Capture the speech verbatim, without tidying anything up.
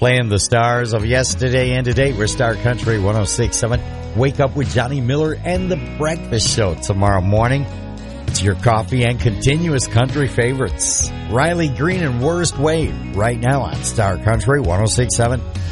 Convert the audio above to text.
Playing the stars of yesterday and today. We're Star Country one oh six point seven. Wake up with Johnny Miller and The Breakfast Show tomorrow morning. It's your coffee and continuous country favorites. Riley Green and Worst Way right now on Star Country one oh six point seven.